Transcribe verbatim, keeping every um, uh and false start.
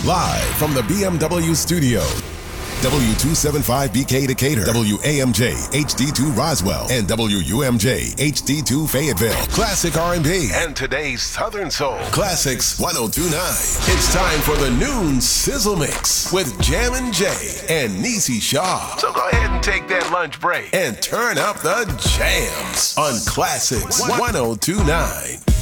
Live from the B M W studio. W two seventy-five B K Decatur, W A M J H D two Roswell, and W U M J H D two Fayetteville. Classic R and B and today's Southern Soul. Classics one oh two point nine. It's time for the noon sizzle mix with Jammin' Jay and Niecy Shaw. So go ahead and take that lunch break and turn up the jams on Classics one oh two point nine.